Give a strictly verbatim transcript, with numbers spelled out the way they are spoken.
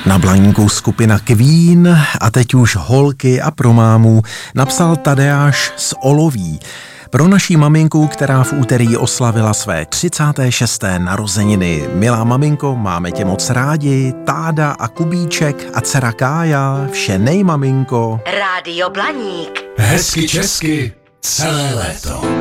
Na Blaníku skupina Queen a teď už holky a pro mámu napsal Tadeáš z Oloví. Pro naší maminku, která v úterý oslavila své třicáté šesté narozeniny. Milá maminko, máme tě moc rádi, Táda a Kubíček a dcera Kája, vše nej maminko. Rádio Blaník. Hezky česky celé léto.